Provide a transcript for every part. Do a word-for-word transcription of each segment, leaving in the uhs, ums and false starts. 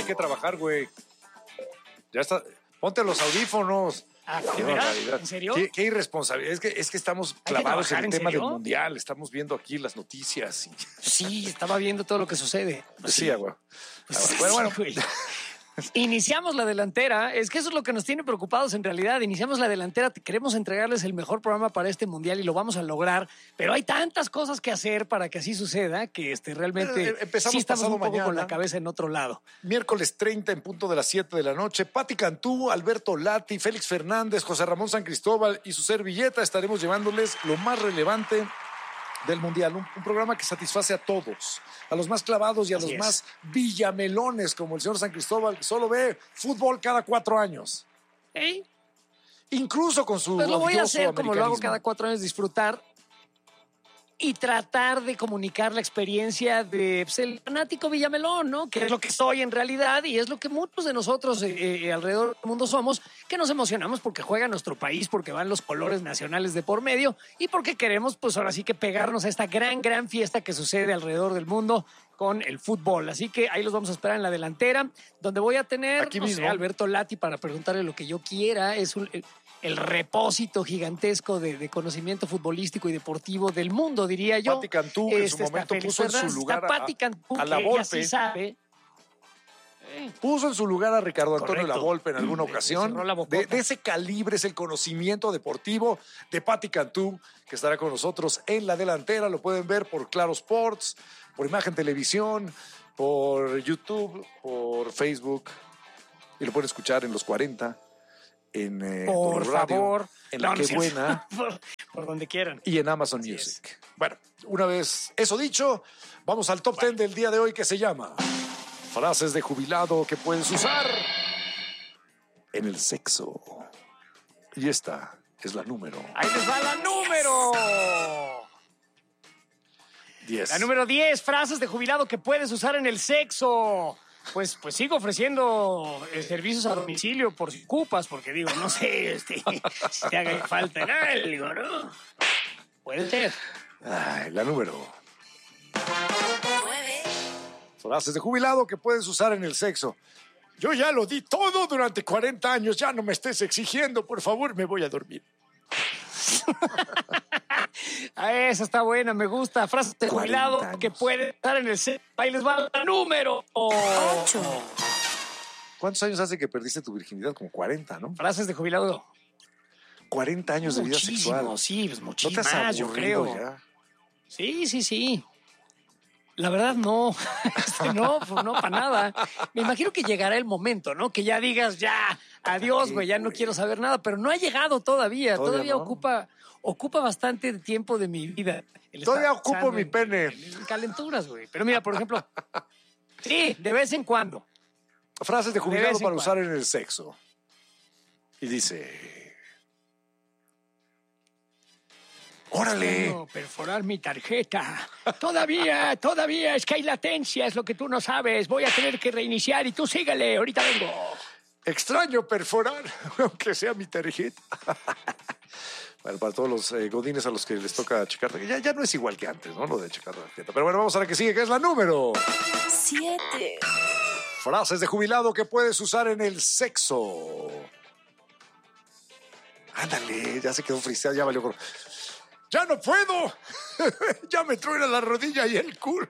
que trabajar, güey. Ya está. Ponte los audífonos. Ah, Qué ¿de veras? barbaridad. ¿En serio? Qué, qué irresponsabilidad. Es que, es que estamos que clavados en trabajar, el ¿en tema del serio? mundial. Estamos viendo aquí las noticias. Y... Sí, estaba viendo todo lo que sucede. Sí, güey. Pues, Bueno, bueno. sí, güey. Iniciamos la delantera, es que eso es lo que nos tiene preocupados en realidad. Iniciamos la delantera, queremos entregarles el mejor programa para este mundial y lo vamos a lograr, pero hay tantas cosas que hacer para que así suceda que este, realmente Eh, empezamos sí estamos pasado un poco mañana. con la cabeza en otro lado. Miércoles treinta en punto de las siete de la noche. Pati Cantú, Alberto Lati, Félix Fernández, José Ramón San Cristóbal y su servilleta estaremos llevándoles lo más relevante del mundial. Un, un programa que satisface a todos, a los más clavados y a Así los es. más villamelones como el señor San Cristóbal, que solo ve fútbol cada cuatro años. ¿Eh? Incluso con su Pues lo voy a odioso hacer como lo hago americanismo. cada cuatro años, disfrutar y tratar de comunicar la experiencia de pues, el fanático Villamelón, ¿no? Que es lo que soy en realidad y es lo que muchos de nosotros eh, eh, alrededor del mundo somos, que nos emocionamos porque juega nuestro país, porque van los colores nacionales de por medio y porque queremos, pues ahora sí que pegarnos a esta gran, gran fiesta que sucede alrededor del mundo con el fútbol. Así que ahí los vamos a esperar en la delantera, donde voy a tener Aquí no sé, mismo. a Alberto Lati para preguntarle lo que yo quiera. Es un... el, el repósito gigantesco de, de conocimiento futbolístico y deportivo del mundo, diría yo. Pati Cantú en su Este, está momento Félix puso en su Fernández, lugar está a- Pati Cantú, a la que ella Volpe. sí sabe. Puso en su lugar a Ricardo Antonio Correcto. Lavolpe en alguna Le ocasión. cerró la bocota. De, de ese calibre es el conocimiento deportivo de Pati Cantú, que estará con nosotros en la delantera. Lo pueden ver por Claro Sports, por Imagen Televisión, por YouTube, por Facebook. Y lo pueden escuchar en los cuarenta, en eh, Por W Radio, favor. en La No, no Que es cierto. Buena por, por donde quieran. y en Amazon Así Music. Bueno, una vez eso dicho, vamos al top ten del día de hoy que se llama frases de jubilado que puedes usar en el sexo. Y esta es la número Ahí les va la número. diez. La número diez, frases de jubilado que puedes usar en el sexo. Pues, pues sigo ofreciendo eh, servicios a domicilio por si ocupas, porque digo, no sé, este, si te haga falta en algo, ¿no? Puede ser. Ay, la número. nueve, Frases de jubilado que puedes usar en el sexo. Yo ya lo di todo durante cuarenta años, ya no me estés exigiendo, por favor, me voy a dormir. Ah, esa está buena, me gusta. Frases de cuarenta jubilado años. que puede estar en el sexo. Ahí les va la número. ocho, ¿Cuántos años hace que perdiste tu virginidad? Como cuarenta, ¿no? Frases de jubilado. cuarenta años de vida Muchísimo, sexual. sí, pues ¿No te muchísimo has más, yo aburrido creo. ya? Sí, sí, sí. La verdad, no. Este, no, pues no, para nada. Me imagino que llegará el momento, ¿no? Que ya digas, ya, adiós, qué, güey, ya no güey? quiero saber nada. Pero no ha llegado todavía. Todavía Todavía, no. ocupa, ocupa bastante tiempo de mi vida. el Todavía estar ocupo pensando mi en- pene. en calenturas, güey. Pero mira, por ejemplo, sí, de vez en cuando. Frases de De jubilado vez en para cuando. usar en el sexo. Y dice... ¡Órale! Puedo perforar mi tarjeta. Todavía, todavía es que hay latencia, es lo que tú no sabes. Voy a tener que reiniciar y tú síguele, ahorita vengo. Extraño perforar, aunque sea mi tarjeta. Bueno, para todos los eh, godines a los que les toca checar, ya, ya no es igual que antes, ¿no? Lo de checar la tarjeta. Pero bueno, vamos a la que sigue, que es la número. siete, Frases de jubilado que puedes usar en el sexo. Ándale, ya se quedó friseado, ya valió. gorro. ¡Ya no puedo! ¡Ya me truena la rodilla y el culo!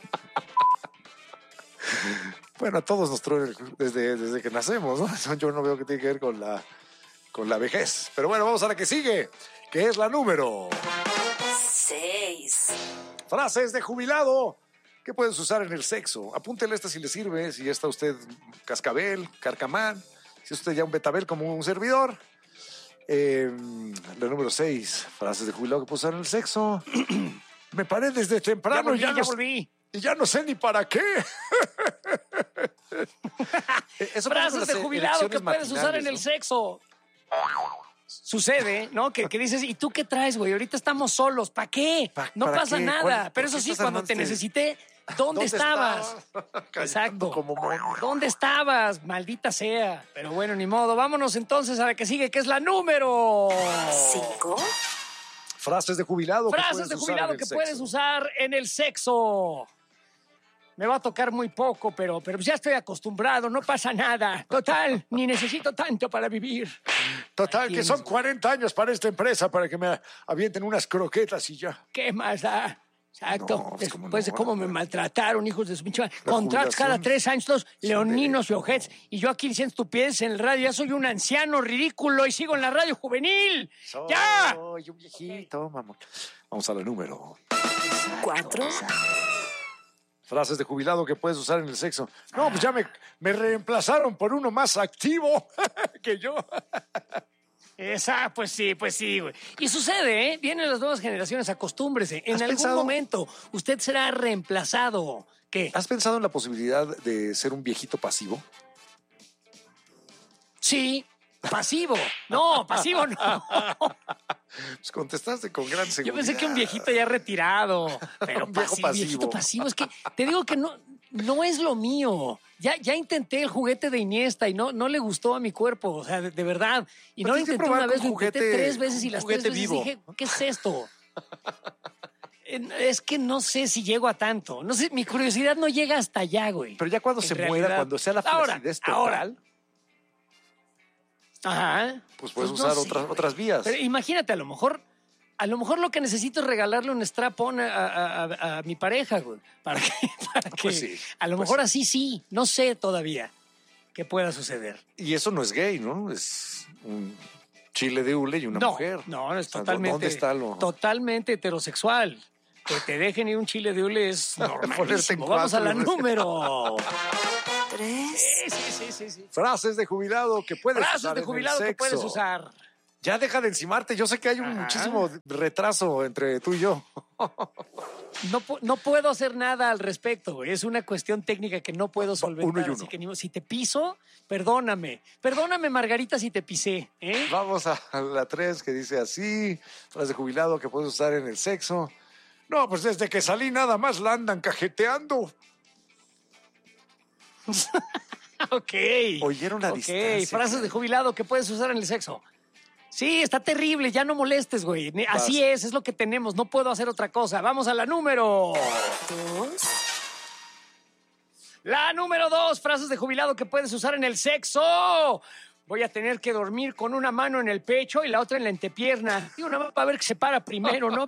Bueno, a todos nos truena el culo desde, desde que nacemos, ¿no? Yo no veo que tiene que ver con la, con la vejez. Pero bueno, vamos a la que sigue, que es la número. seis, Frases de jubilado que puedes usar en el sexo. Apúntele esta si le sirve, si ya está usted cascabel, carcamán, si es usted ya un betabel como un servidor. Eh, la número seis, frases de jubilado que puedo usar en el sexo. Me paré desde Ya temprano volví, y ya, ya no, volví. y ya no sé ni para qué. Eso pasa con Frases las de jubilado que elecciones puedes usar en el matinales, sexo. Sucede, ¿no? Que, que dices, ¿y tú qué traes, güey? Ahorita estamos solos, ¿para qué? ¿Pa- no para pasa qué? nada. ¿Cuál- Pero por eso qué sí, estás cuando te armándote? necesité, ¿dónde, estabas? estabas? Exacto. Como mono. ¿Dónde estabas? Maldita sea. Pero bueno, ni modo. Vámonos entonces a la que sigue, que es la número. cinco, Frases de jubilado. que Frases puedes de usar jubilado en el que sexo. puedes usar en el sexo. me va a tocar muy poco, pero, pero ya estoy acostumbrado, no pasa nada. Total, ni necesito tanto para vivir. Total, Ahí que tienes, son güey. cuarenta años para esta empresa para que me avienten unas croquetas y ya. ¿Qué más da? Exacto. No, pues, ¿cómo Después no? de cómo me maltrataron, hijos de su pinche madre. La Contratos cada jubilación tres años, todos es un leoninos y derecho. ojets. Y yo aquí diciendo estupideces en el radio. Ya soy un anciano ridículo y sigo en la radio juvenil. ¡Ya! Soy un viejito, mamón. Vamos a la número. Cuatro. Frases de jubilado que puedes usar en el sexo. No, pues ya me, me reemplazaron por uno más activo que yo. Esa, pues sí, pues sí, güey. Y sucede, ¿eh? Vienen las nuevas generaciones, acostúmbrese. En ¿Has algún pensado- momento usted será reemplazado. ¿Qué? ¿Has pensado en la posibilidad de ser un viejito pasivo? Sí, pasivo. No, pasivo no. Pues contestaste con gran seguridad. Yo pensé que un viejito ya retirado, pero Un viejo pasivo, pasivo. viejito pasivo. Es que te digo que no, no es lo mío. Ya, ya intenté el juguete de Iniesta y no, no le gustó a mi cuerpo, o sea, de, de verdad. Y Pero no lo tienes que intenté probar una vez, con lo intenté juguete- tres veces y un las juguete tres veces vivo. dije, ¿qué es esto? Eh, Es que no sé si llego a tanto. No sé, mi curiosidad no llega hasta allá, güey. Pero ya cuando En se muera, realidad. cuando sea la Ahora, flacidez total, ahora. Ajá. pues puedes Pues no usar sé, otras, güey. otras vías. Pero imagínate, a lo mejor, a lo mejor lo que necesito es regalarle un strap-on a, a- a- a mi pareja, güey. Para que, para que Pues sí, a lo pues mejor sí. así sí, no sé todavía qué pueda suceder. Y eso no es gay, ¿no? Es un chile de hule y una no, mujer. no, es O sea, totalmente, ¿dónde está lo...? totalmente heterosexual. Que te dejen ir un chile de hule es Ponerte en normalísimo. Vamos a la cuatro, número. Tres. Sí, sí, sí, sí, sí. Frases de jubilado que puedes Frases usar de en el jubilado que sexo. puedes usar. Ya deja de encimarte. Yo sé que hay un Ajá. muchísimo retraso entre tú y yo. No, pu- no puedo hacer nada al respecto, güey. Es una cuestión técnica que no puedo solventar. uno y uno. Así que ni modo. Si te piso, perdóname. Perdóname, Margarita, si te pisé. ¿eh? Vamos a la tres que dice así. Frase de jubilado que puedes usar en el sexo. No, pues desde que salí nada más la andan cajeteando. Ok. Oyeron la Ok, distancia. frases de jubilado que puedes usar en el sexo. Sí, está terrible, ya no molestes, güey. Ni- Así Vas. es, es lo que tenemos, no puedo hacer otra cosa. Vamos a la número. Dos. La número dos, frases de jubilado que puedes usar en el sexo. Voy a tener que dormir con una mano en el pecho y la otra en la entrepierna. Digo, nada más para ver que se para primero, ¿no?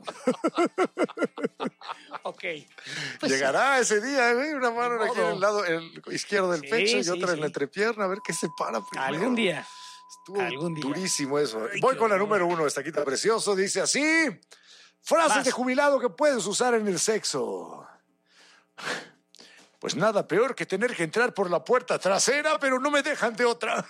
Ok. Pues Llegará ese día, ¿eh? Una mano Ni aquí en modo. el lado el izquierdo del Sí, pecho y sí, otra en la sí. entrepierna, a ver qué se para primero. algún día. Estuvo algún día. durísimo eso. Ay, Voy qué con la horror. número uno, estaquita precioso. Dice así: frases Vas. de jubilado que puedes usar en el sexo. Pues nada peor que tener que entrar por la puerta trasera, pero no me dejan de otra.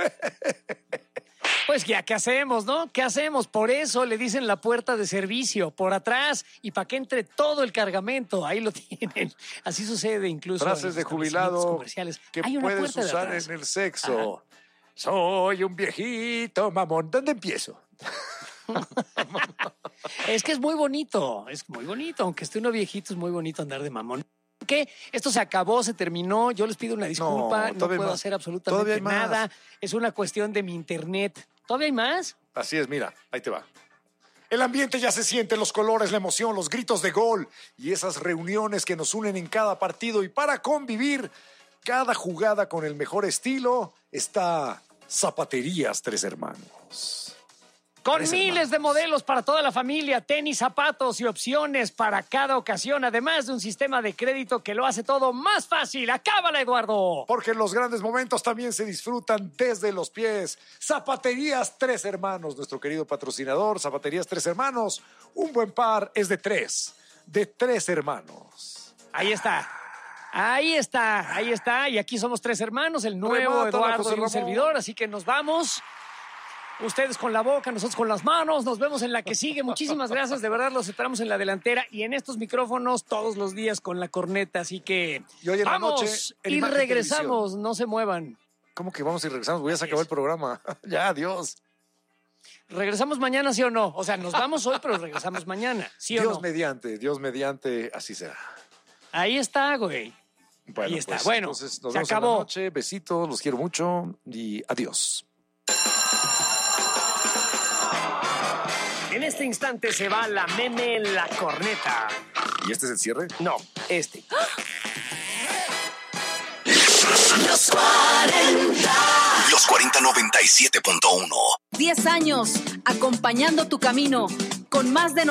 Pues ya, ¿qué hacemos, no? ¿Qué hacemos? Por eso le dicen la puerta de servicio, por atrás, y para que entre todo el cargamento. Ahí lo tienen. Así sucede incluso en Frases los de establecimientos jubilado comerciales. que Hay una puedes puerta de usar atrás. en el sexo. Soy un viejito mamón. ¿Dónde empiezo? Es que es muy bonito, es muy bonito. Aunque esté uno viejito, es muy bonito andar de mamón. ¿Qué? Esto se acabó, se terminó. Yo les pido una disculpa. No, todavía puedo más. hacer Todavía absolutamente hay más. nada. Es una cuestión de mi internet. ¿Todavía hay más? Así es, mira, ahí te va. El ambiente ya se siente, los colores, la emoción, los gritos de gol y esas reuniones que nos unen en cada partido. Y para convivir cada jugada con el mejor estilo está Zapaterías Tres Hermanos. Con Tres miles hermanos. de modelos para toda la familia, tenis, zapatos y opciones para cada ocasión, además de un sistema de crédito que lo hace todo más fácil. ¡Acábala, Eduardo! Porque los grandes momentos también se disfrutan desde los pies. Zapaterías Tres Hermanos, nuestro querido patrocinador. Zapaterías Tres Hermanos, un buen par es de tres, de tres hermanos. Ahí está. Ahí está, ahí está. Y aquí somos tres hermanos, el nuevo Remátala, Eduardo José y un Ramón. servidor, así que nos vamos. Ustedes con la boca, nosotros con las manos. Nos vemos en la que sigue. Muchísimas gracias. De verdad, los esperamos en la delantera y en estos micrófonos todos los días con la corneta. Así que Y hoy en la vamos noche, en y Imagen regresamos. No se muevan. ¿Cómo que vamos y regresamos? Voy a acabar el programa. Ya, adiós. ¿Regresamos mañana, sí o no? O sea, nos vamos hoy, pero regresamos mañana, ¿sí o Dios no? mediante, Dios mediante, así será. Ahí está, güey. Bueno, Ahí está. pues, Bueno, entonces nos se vemos en la acabó. noche. Besitos, los quiero mucho y adiós. En este instante se va la meme en la corneta. ¿Y este es el cierre? No, este. ochenta noventa y siete punto uno. diez años acompañando tu camino con más de